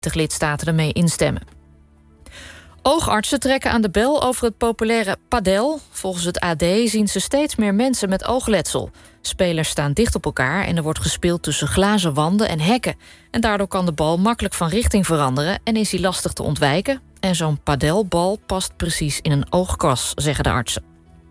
lidstaten ermee instemmen. Oogartsen trekken aan de bel over het populaire padel. Volgens het AD zien ze steeds meer mensen met oogletsel. Spelers staan dicht op elkaar en er wordt gespeeld tussen glazen wanden en hekken. En daardoor kan de bal makkelijk van richting veranderen en is hij lastig te ontwijken. En zo'n padelbal past precies in een oogkas, zeggen de artsen.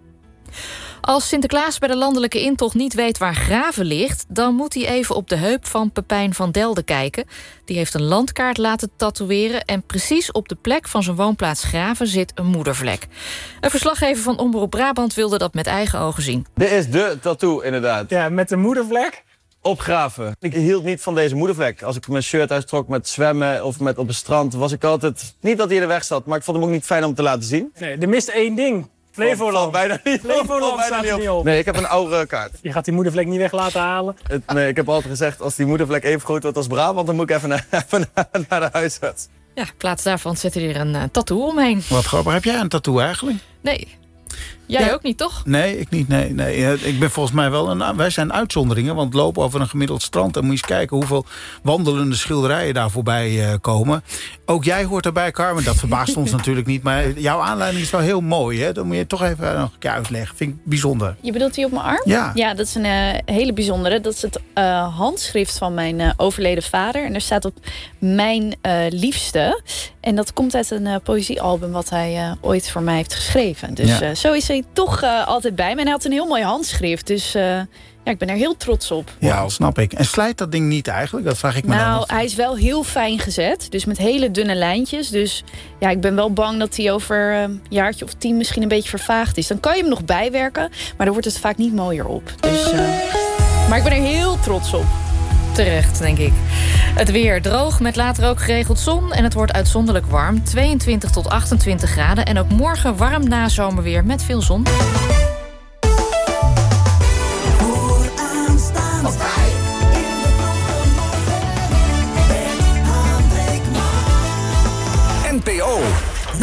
Als Sinterklaas bij de landelijke intocht niet weet waar Graven ligt, dan moet hij even op de heup van Pepijn van Delden kijken. Die heeft een landkaart laten tatoeëren en precies op de plek van zijn woonplaats Graven zit een moedervlek. Een verslaggever van Omroep Brabant wilde dat met eigen ogen zien. Dit is de tattoo, inderdaad. Ja, met de moedervlek? Opgraven. Ik hield niet van deze moedervlek. Als ik mijn shirt uittrok met zwemmen of met op het strand, was ik altijd... Niet dat hij in de weg zat, maar ik vond hem ook niet fijn om te laten zien. Nee, er mist één ding. Flevoland. Bijna niet. Flevoland staat er niet op. Nee, ik heb een oude kaart. Je gaat die moedervlek niet weg laten halen? Nee, ik heb altijd gezegd, als die moedervlek even groot wordt als Brabant, dan moet ik even naar de huisarts. Ja, in plaats daarvan zet hij er een tattoo omheen. Wat grappig. Heb jij een tattoo eigenlijk? Nee. Jij ook niet, toch? Nee, ik niet. Nee. Ik ben volgens mij wel wij zijn uitzonderingen, want lopen over een gemiddeld strand en moet je eens kijken hoeveel wandelende schilderijen daar voorbij komen. Ook jij hoort erbij, Carmen. Dat verbaast ons natuurlijk niet, maar jouw aanleiding is wel heel mooi, hè? Dat moet je toch even nog een keer uitleggen. Vind ik bijzonder. Je bedoelt die op mijn arm? Ja. Ja, dat is een hele bijzondere. Dat is het handschrift van mijn overleden vader. En daar staat op mijn liefste. En dat komt uit een poëziealbum wat hij ooit voor mij heeft geschreven. Dus zo is hij toch altijd bij me. En hij had een heel mooi handschrift. Dus ik ben er heel trots op. Ja, snap ik. En slijt dat ding niet eigenlijk? Dat vraag ik me dan. Nou, hij is wel heel fijn gezet. Dus met hele dunne lijntjes. Dus ja, ik ben wel bang dat hij over een jaartje of 10 misschien een beetje vervaagd is. Dan kan je hem nog bijwerken. Maar dan wordt het vaak niet mooier op. Dus, maar ik ben er heel trots op. Terecht, denk ik. Het weer droog, met later ook geregeld zon. En het wordt uitzonderlijk warm, 22 tot 28 graden. En ook morgen warm nazomerweer met veel zon.